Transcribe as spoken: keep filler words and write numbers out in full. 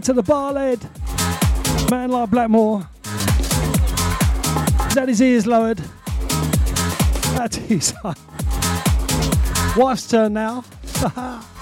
to the bar lad. Man like Blackmore. He's had his ears lowered. That's his wife's turn now.